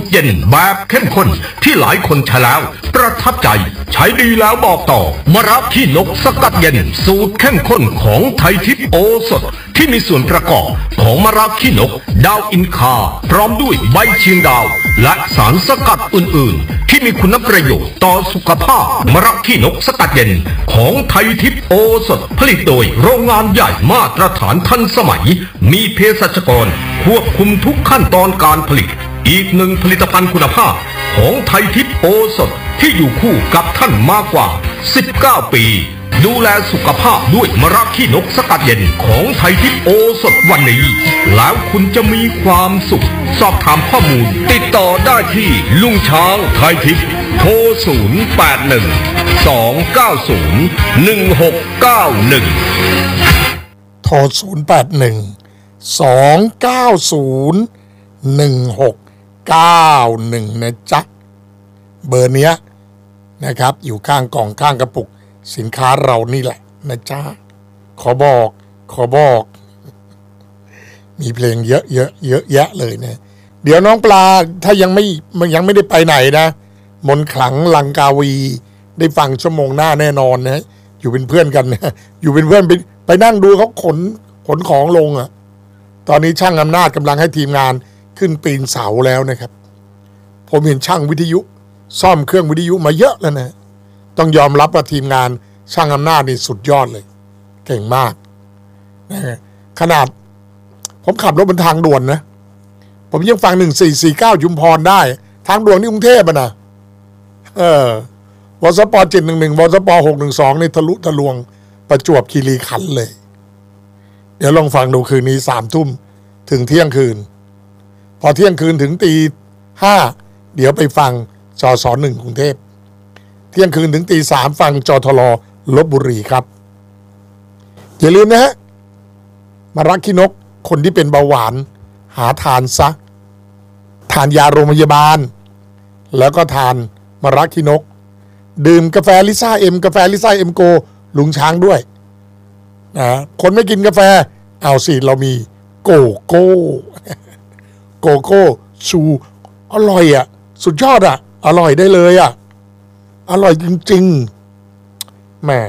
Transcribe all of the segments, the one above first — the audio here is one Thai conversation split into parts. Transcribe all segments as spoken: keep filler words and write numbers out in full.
เย็นแบบเข้มข้นที่หลายคนใช้แล้วประทับใจใช้ดีแล้วบอกต่อมะระขี้นกสกัดเย็นสูตรเข้มข้นของไทยทิพย์โอสถที่มีส่วนประกอบของมะระขี้นกดาวอินคาพร้อมด้วยใบเชียงดาวและสารสกัดอื่นๆที่มีคุณประโยชน์ต่อสุขภาพมะระขี้นกสกัดเย็นของไทยทิพย์โอสถผลิตโดยโรงงานใหญ่มาตรฐานทันสมัยมีเภสัชกรควบคุมทุกขั้นตอนการผลิตอีกหนึ่งผลิตภัณฑ์คุณภาพของไทยทิพย์โอสถที่อยู่คู่กับท่านมากกว่าสิบเก้าปีดูแลสุขภาพด้วยมะระขี้นกสกัดเย็นของไทยทิพย์โอสถวันนี้แล้วคุณจะมีความสุขสอบถามข้อมูลติดต่อได้ที่ลุงช้างไทยทิพย์โทรศูนย์แปดหนึ่ง สองเก้าศูนย์ หนึ่งหกเก้าหนึ่งโทรศูนย์แปดหนึ่ง สองเก้าศูนย์ หนึ่งหกเก้าหนึ่งนะจ๊ะเบอร์เนี้ยนะครับอยู่ข้างกล่องข้างกระปุกสินค้าเรานี่แหละนะจ๊ะขอบอกขอบอกมีเพลงเยอะเยอะเยอะแยะเลยนะเดี๋ยวน้องปลาถ้ายังไม่ยังไม่ได้ไปไหนนะมนต์ขลังลังกาวีได้ฟังชั่วโมงหน้าแน่นอนนะอยู่เป็นเพื่อนกันนะอยู่เป็นเพื่อนไปไปนั่งดูเขาขนขนของลงอ่ะตอนนี้ช่างอำนาจกำลังให้ทีมงานขึ้นปีนเสาแล้วนะครับผมเห็นช่างวิทยุซ่อมเครื่องวิทยุมาเยอะแล้วนะต้องยอมรับว่าทีมงานช่างอำนาจนี่สุดยอดเลยเก่งมากนะขนาดผมขับรถบนทางด่วนนะผมยังฟังหนึ่งสี่สี่เก้าชุมพรได้ทางด่วนที่กรุงเทพอ่ะนะเออวสปเจ็ดหนึ่งหนึ่งวสปหกหนึ่งสองในทะลุทะลวงประจวบคีรีขันธ์เลยเดี๋ยวลองฟังดูคืนนี้สามทุ่มถึงเที่ยงคืนพอเที่ยงคืนถึงตีห้าเดี๋ยวไปฟังจสหนึ่งกรุงเทพเที่ยงคืนถึงตีสามฟังจทลลพบุรีครับอย่าลืมนะฮะมะระขี้นกคนที่เป็นเบาหวานหาทานซะทานยาโรงพยาบาลแล้วก็ทานมะระขี้นกดื่มกาแฟลิซ่าเอ็มกาแฟลิซ่าเอ็มโกลุงช้างด้วยนะคนไม่กินกาแฟเอาสิเรามีโกโก้โกโก้ชูอร่อยอ่ะสุดยอดอ่ะอร่อยได้เลยอ่ะอร่อยจริงๆแม่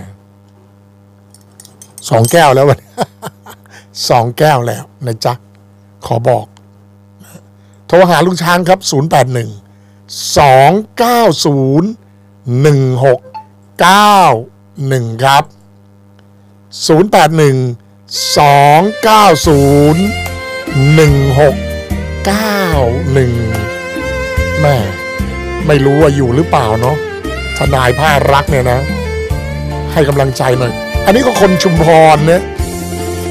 สองแก้วแล้ววันสองแก้วแล้วนะจ๊ะขอบอกโทรหาลุงช้างครับศูนย์แปดหนึ่ง สองเก้าศูนย์ หนึ่งหกเก้าหนึ่งครับศูนย์แปดหนึ่ง สองเก้าศูนย์ หนึ่งหกเก้าหนึ่งแม่ไม่รู้ว่าอยู่หรือเปล่าเนาะทนายผ้ารักเนี่ยนะให้กำลังใจหน่อยอันนี้ก็คนชุมพรเนี่ย